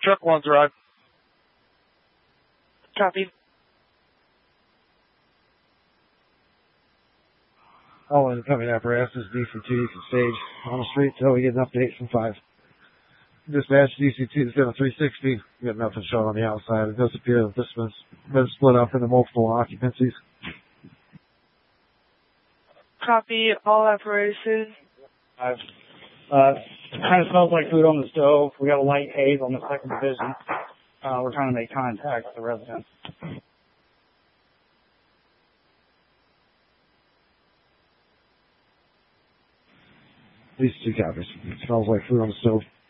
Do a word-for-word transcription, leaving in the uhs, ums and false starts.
Truck one's arrived. Copy. All incoming apparatus, D C two, D C stage on the street until we get an update from five. Dispatch, D C two is down three sixty. We got nothing showing on the outside. It does appear that this has been split up into multiple occupancies. Copy. All apparatuses. Five. Uh, kind of smells like food on the stove. We got a light haze on the second division. Uh, we're trying to make contact with the residents. These two copies. It smells like food on the stove.